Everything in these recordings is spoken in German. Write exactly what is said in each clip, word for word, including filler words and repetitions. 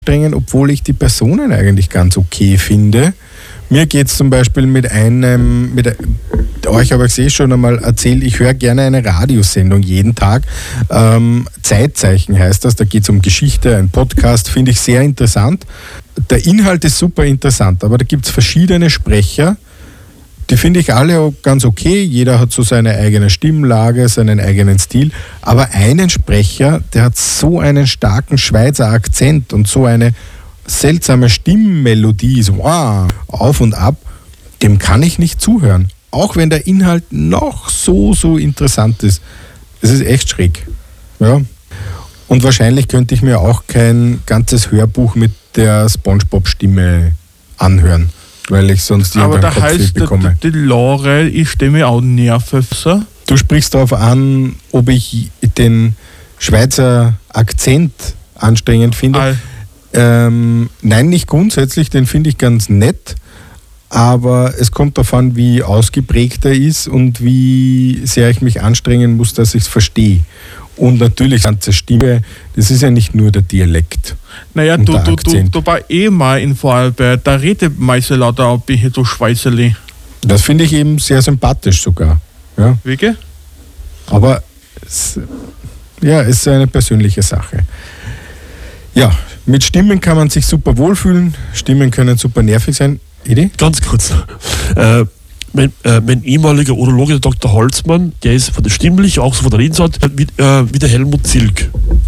anstrengend, obwohl ich die Personen eigentlich ganz okay finde. Mir geht es zum Beispiel mit einem, mit euch habe ich es eh schon einmal erzählt, ich höre gerne eine Radiosendung jeden Tag. Ähm, Zeitzeichen heißt das, da geht es um Geschichte, ein Podcast, finde ich sehr interessant. Der Inhalt ist super interessant, aber da gibt es verschiedene Sprecher, die finde ich alle auch ganz okay. Jeder hat so seine eigene Stimmlage, seinen eigenen Stil. Aber einen Sprecher, der hat so einen starken Schweizer Akzent und so eine seltsame Stimmmelodie, so wow, auf und ab, dem kann ich nicht zuhören. Auch wenn der Inhalt noch so, so interessant ist. Es ist echt schräg. Ja. Und wahrscheinlich könnte ich mir auch kein ganzes Hörbuch mit der SpongeBob-Stimme anhören, weil ich sonst irgendwann Kopfweh bekomme. Aber da heißt, die, die Lore, ich stimme auch nervöser. Du sprichst darauf an, ob ich den Schweizer Akzent anstrengend finde. All. Ähm, nein, nicht grundsätzlich, den finde ich ganz nett, aber es kommt darauf an, wie ausgeprägt er ist und wie sehr ich mich anstrengen muss, dass ich es verstehe. Und natürlich, die ganze Stimme, das ist ja nicht nur der Dialekt. Naja, du, du, du, du war eh mal in Vorarlberg, da redet meistens lauter ein bisschen so Schweizerli. Das finde ich eben sehr sympathisch sogar. Ja. Wirklich? Aber es, ja, es ist eine persönliche Sache. Ja, mit Stimmen kann man sich super wohlfühlen, Stimmen können super nervig sein. Edi? Ganz kurz. Äh, mein, äh, mein ehemaliger Urologe, der Doktor Holzmann, der ist von der stimmlich, auch so von der Redensart, wie, äh, wie der Helmut Zilk.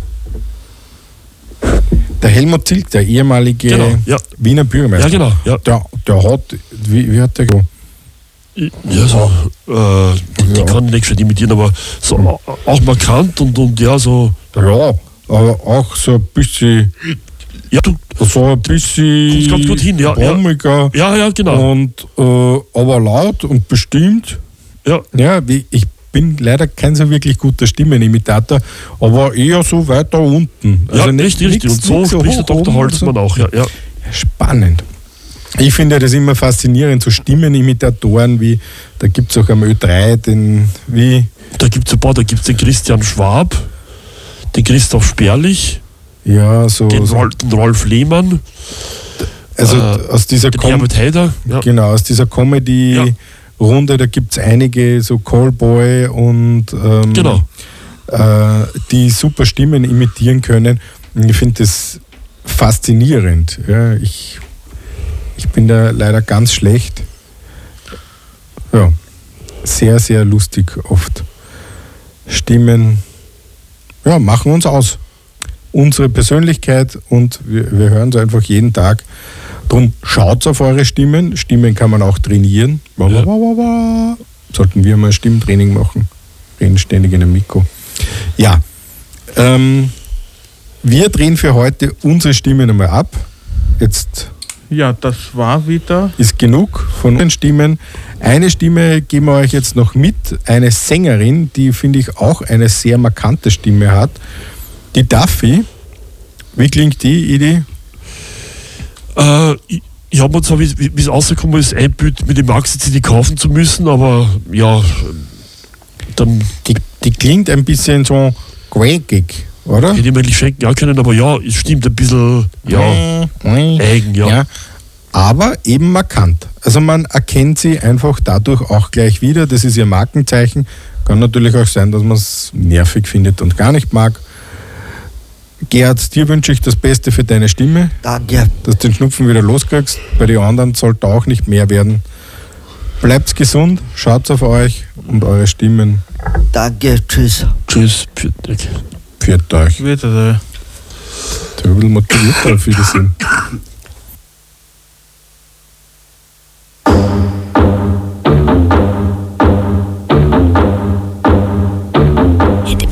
Der Helmut Zilk, der ehemalige genau, ja. Wiener Bürgermeister. Ja, genau. Ja. Der, der hat, wie, wie hat der gesagt? Ja, so, äh, die ja. kann ich nicht schon imitieren, aber so mhm. auch markant und, und ja, so. Ja, aber auch so ein bisschen. Ja, du. So ein bisschen. Kommst ganz gut hin, ja. Bommiger. Ja, ja, genau. Und, äh, aber laut und bestimmt. Ja. Ja, wie, ich bin leider kein so wirklich guter Stimmenimitator, aber eher so weiter unten. Also ja, nicht, richtig, richtig. Und so spricht der Doktor Holzmann auch, ja, ja. Spannend. Ich finde das immer faszinierend, so Stimmenimitatoren wie, da gibt es auch am Ö drei den, wie... Da gibt es ein paar, da gibt es den Christian Schwab, den Christoph Sperlich, ja, so, den, so. Rolf, den Rolf Lehmann, also äh, aus dieser den Com- Herbert Heider. Ja. Genau, aus dieser Comedy-Runde, ja. Da gibt es einige, so Callboy und ähm, genau. äh, die super Stimmen imitieren können. Und ich finde das faszinierend. Ja, ich Ich bin da leider ganz schlecht. Ja, sehr, sehr lustig oft. Stimmen, ja, machen uns aus. Unsere Persönlichkeit und wir, wir hören es einfach jeden Tag. Drum schaut auf eure Stimmen. Stimmen kann man auch trainieren. Ja. Sollten wir mal Stimmtraining machen. Reden ständig in einem Mikro. Ja, ähm, wir drehen für heute unsere Stimmen einmal ab. Jetzt... Ja, das war wieder. Ist genug von den Stimmen. Eine Stimme geben wir euch jetzt noch mit. Eine Sängerin, die, finde ich, auch eine sehr markante Stimme hat. Die Duffy. Wie klingt die, Edi? Äh, ich, ich habe mir zwar, wie es rausgekommen ist, einbüht, mit dem Maxi-C D kaufen zu müssen, aber ja, dann... Die, die klingt ein bisschen so quäkig, oder? Hätte ich mir eigentlich schenken ja können, aber ja, es stimmt ein bisschen, ja, eigen, ja. ja. Aber eben markant. Also man erkennt sie einfach dadurch auch gleich wieder. Das ist ihr Markenzeichen. Kann natürlich auch sein, dass man es nervig findet und gar nicht mag. Gerhard, dir wünsche ich das Beste für deine Stimme. Danke. Dass du den Schnupfen wieder loskriegst. Bei den anderen sollte auch nicht mehr werden. Bleibt gesund, schaut auf euch und eure Stimmen. Danke, tschüss. Tschüss, pfiat euch. Pfiat euch. Wieder. Der will motiviert auf Wiedersehen.